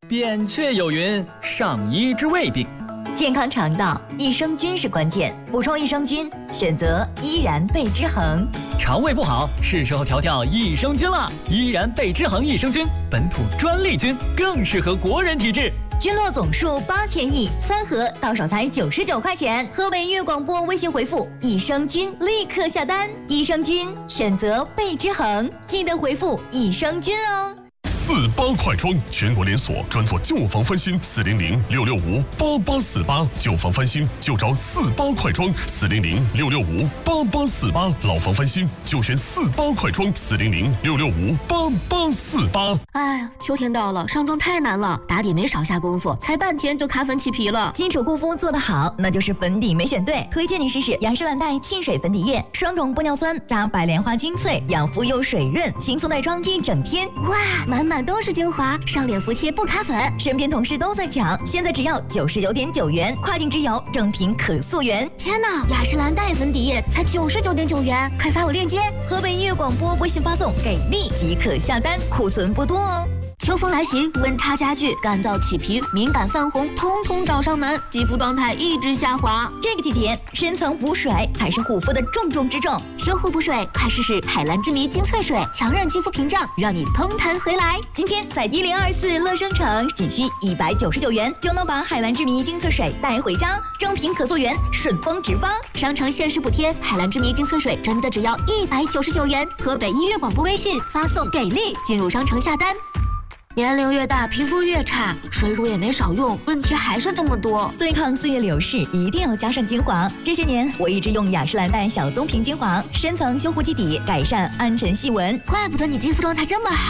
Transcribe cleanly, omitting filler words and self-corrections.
扁鹊有云：“上医之未病。” 健康肠道，益生菌是关键。补充益生菌，选择依然贝之恒。 肠胃不好，是时候调调益生菌了。依然贝之恒益生菌，本土专利菌，更适合国人体质。 菌落总数8000亿，3盒到手才99块钱。河北音乐广播微信回复“益生菌”立刻下单。益生菌选择贝之恒，记得回复“益生菌”哦。 48快装，全国连锁，专做旧房翻新，400-665-8848，旧房翻新就找48快装，400-665-8848，老房翻新就选48快装，400-665-8848。 哎呀，秋天到了，上妆太难了，打底没少下功夫，才半天就卡粉起皮了。 基础护肤做得好，那就是粉底没选对。推荐你试试雅诗兰黛沁水粉底液，双种玻尿酸加白莲花精粹，养肤又水润，轻松带妆一整天。 哇，满满都是精华，上脸服帖不卡粉。 身边同事都在抢，现在只要99.9元，跨境直邮，正品可溯源。 天哪，雅诗兰黛粉底液才99.9元，快发我链接。 河北音乐广播微信发送给力即可下单，库存不多哦。 秋风来袭，温差加剧，干燥起皮、敏感泛红，通通找上门，肌肤状态一直下滑。 这个季节，深层补水才是护肤的重中之重。 修护补水，快试试海蓝之谜精粹水，强韧肌肤屏障，让你嘭弹回来。 今天在1024乐生城，仅需199元就能把海蓝之谜精粹水带回家，正品可溯源，顺丰直发。 商城限时补贴，海蓝之谜精粹水真的只要199元。河北音乐广播微信发送给力，进入商城下单。年龄越大，皮肤越差，水乳也没少用，问题还是这么多。 对抗岁月流逝，一定要加上精华。这些年，我一直用雅诗兰黛小棕瓶精华，深层修护基底，改善暗沉细纹。 怪不得你肌肤状态这么好。